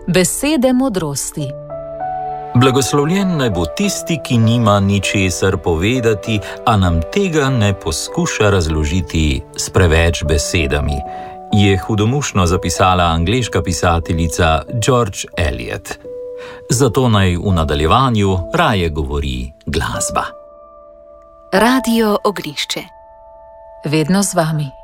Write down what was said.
Besede modrosti. Blagoslovljen naj bo tisti, ki nima ničesar povedati, a nam tega ne poskuša razložiti s preveč besedami, je hudomušno zapisala angleška pisateljica George Eliot. Zato naj v nadaljevanju raje govori glasba. Radio Ognjišče. Vedno z vami.